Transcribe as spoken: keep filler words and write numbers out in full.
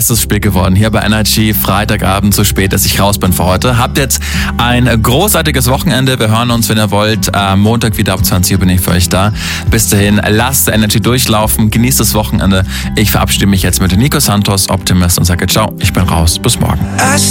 ist das Spiel geworden. Hier bei Energy, Freitagabend, so spät, dass ich raus bin für heute. Habt jetzt ein großartiges Wochenende. Wir hören uns, wenn ihr wollt. Am Montag wieder ab zwanzig Uhr bin ich für euch da. Bis dahin, lasst Energy durchlaufen. Genießt das Wochenende. Ich verabschiede mich jetzt mit Nico Santos, Optimist, und sage ciao. Ich bin raus. Bis morgen.